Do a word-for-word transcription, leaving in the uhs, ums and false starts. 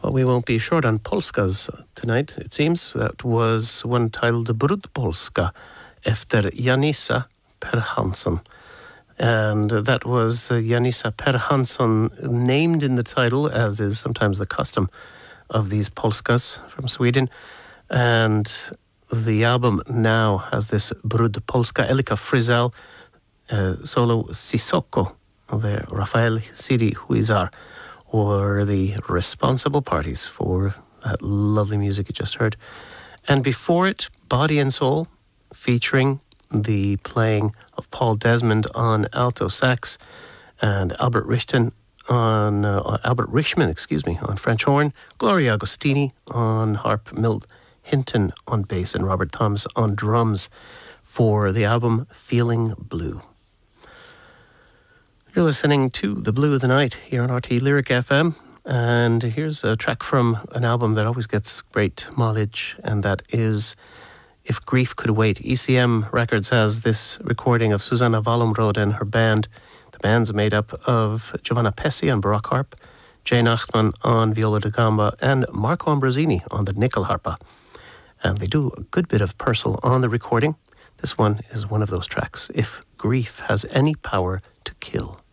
Well, we won't be short on polskas tonight, it seems. That was one titled Brud Polska, efter Janisa Per Hansson. And that was uh, Janisa Per Hansson, named in the title, as is sometimes the custom of these polskas from Sweden. And the album now has this Brud Polska, Elika Frizzell, uh, solo Sissoko, there, Rafael Sidi Huizar, were the responsible parties for that lovely music you just heard. And before it, Body and Soul, featuring the playing of Paul Desmond on alto sax and Albert Richten on uh, Albert Richman, excuse me, on French horn, Gloria Agostini on harp, Milt Hinton on bass, and Robert Thomas on drums for the album Feeling Blue. You're listening to The Blue of the Night here on R T Lyric F M, and here's a track from an album that always gets great mileage, and that is If Grief Could Wait. E C M Records has this recording of Susanna Wallumrode and her band. The band's made up of Giovanna Pessi on baroque harp, Jane Achtman on viola da gamba, and Marco Ambrosini on the nickel harpa. And they do a good bit of Purcell on the recording. This one is one of those tracks, If Grief Has Any Power to Kill.